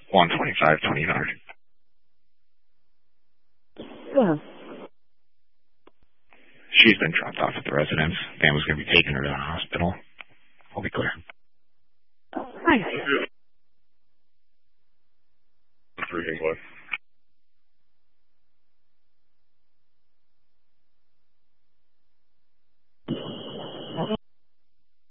125-29. Yeah. She's been dropped off at the residence. Family's going to be taking her to the hospital. I'll be clear.